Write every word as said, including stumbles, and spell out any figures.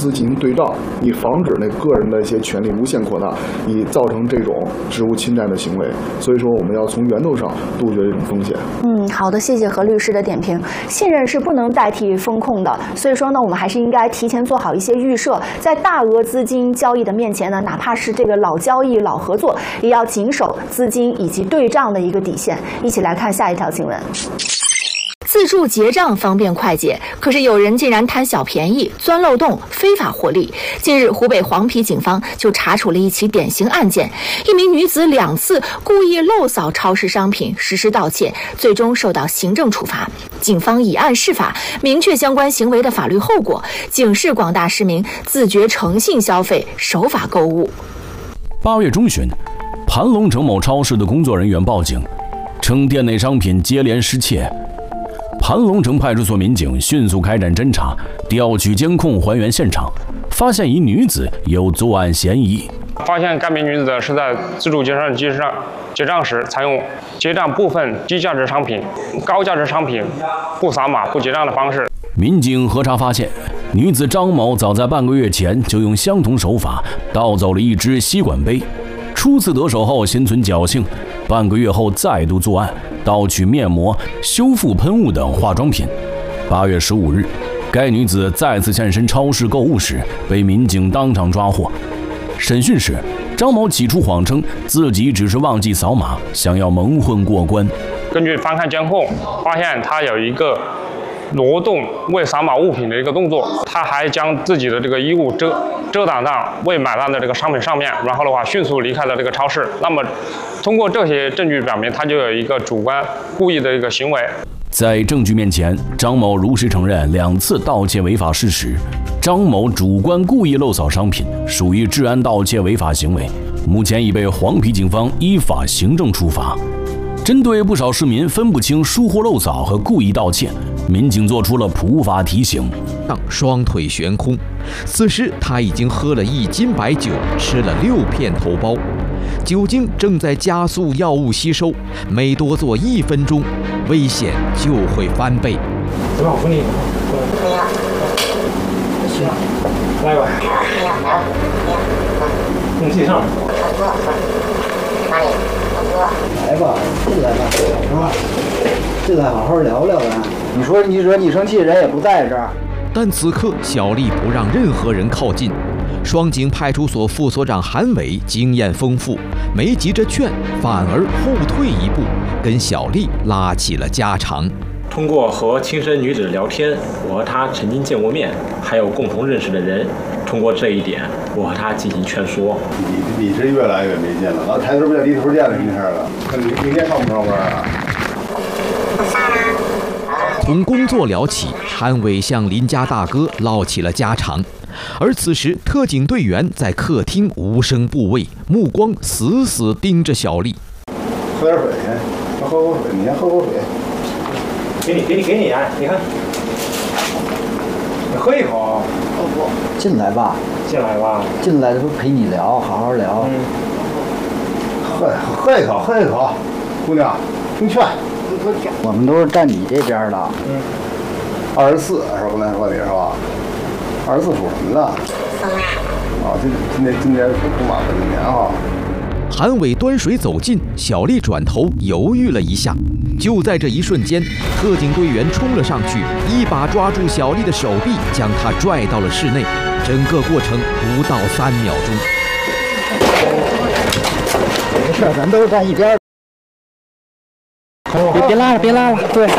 私进行对照，以防止那个人的一些权利无限扩大，以造成这种职务侵占的行为。所以说，我们要从源头上杜绝这种风险。 嗯，好的，谢谢何律师的点评。信任是不能代替风控的，所以说呢，我们还是应该提前做好一些预设，在大额资金交易的面前呢，哪怕是这个老交易、老合作，也要谨守资金以及对账的一个底线。一起来看下一条新闻。 自助结账方便快捷，可是有人竟然贪小便宜、钻漏洞、非法获利。近日，湖北黄陂警方就查处了一起典型案件，一名女子两次故意漏扫超市商品，实施盗窃，最终受到行政处罚。警方以案释法，明确相关行为的法律后果，警示广大市民自觉诚信消费，守法购物。 八月中旬，盘龙城某超市的工作人员报警，称店内商品接连失窃。盘龙城派出所民警迅速开展侦查，调取监控还原现场，发现一女子有作案嫌疑。 发现该名女子是在自助结算机上结账时，采用结账部分低价值商品、高价值商品不扫码不结账的方式。 民警核查发现，女子张某早在半个月前就用相同手法盗走了一只吸管杯，初次得手后心存侥幸，半个月后再度作案，盗取面膜、修复喷雾等化妆品。八月十五日，该女子再次现身超市购物时，被民警当场抓获。审讯时，张某起初谎称自己只是忘记扫码，想要蒙混过关。 根据翻看监控，发现他有一个挪动未扫码物品的一个动作，他还将自己的这个衣物遮遮挡到未买单的这个商品上面，然后的话迅速离开了这个超市。那么，通过这些证据表明，他就有一个主观故意的一个行为。 在证据面前，张某如实承认两次盗窃违法事实。张某主观故意漏扫商品，属于治安盗窃违法行为，目前已被黄陂警方依法行政处罚。针对不少市民分不清疏忽漏扫和故意盗窃，民警做出了普法提醒： 双腿悬空，此时他已经喝了一斤白酒，吃了六片头孢，酒精正在加速药物吸收，每多做一分钟，危险就会翻倍。 怎么样，扶你？行，来吧。你自己上。 来吧，进来吧，是吧？进来好好聊聊呗。你说你惹你生气，人也不在这儿。 但此刻小丽不让任何人靠近。双井派出所副所长韩伟经验丰富，没急着劝，反而后退一步，跟小丽拉起了家常。 通过和轻生女子聊天，我和她曾经见过面，还有共同认识的人。通过这一点，我和她进行劝说。 你你是越来越没劲了，老抬头不见低头见了，这事儿了。那你明天上不上班啊？ 从工作聊起，韩伟向邻家大哥唠起了家常。而此时，特警队员在客厅无声不畏，目光死死盯着小丽。 喝点水先，喝口水，你先喝口水。 给你，给你，给你啊！你看，你喝一口。 进来吧， 进来吧， 进来的时候陪你聊，好好聊。 嗯， 喝喝一口，喝一口，姑娘，听劝。 我们都是站你这边的。 嗯。二十四是刚才说你是吧？二十四属什么的？啊，今今年今年属马的今年哈。 韩伟端水走近，小丽转头犹豫了一下。就在这一瞬间，特警队员冲了上去，一把抓住小丽的手臂，将她拽到了室内。整个过程不到三秒钟。 没事，咱都是站一边。别别拉了，别拉了，对。